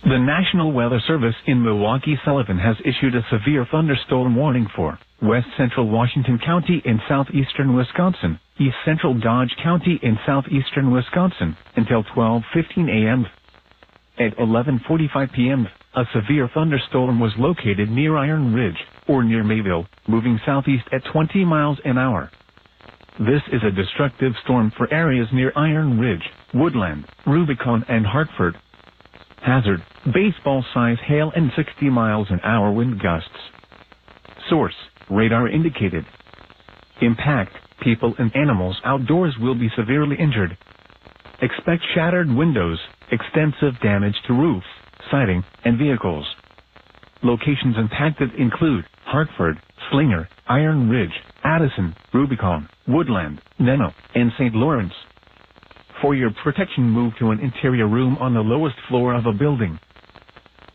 The National Weather Service in Milwaukee Sullivan has issued a severe thunderstorm warning for west central Washington County in southeastern Wisconsin, east central Dodge County in southeastern Wisconsin, until 12:15 a.m. At 11:45 p.m., a severe thunderstorm was located near Iron Ridge, or near Mayville, moving southeast at 20 miles an hour. This is a destructive storm for areas near Iron Ridge, Woodland, Rubicon and Hartford. Hazard, baseball-size hail and 60 miles an hour wind gusts. Source, radar indicated. Impact, people and animals outdoors will be severely injured. Expect shattered windows, extensive damage to roofs, siding, and vehicles. Locations impacted include Hartford, Slinger, Iron Ridge, Addison, Rubicon, Woodland, Neno, and St. Lawrence. For your protection, move to an interior room on the lowest floor of a building.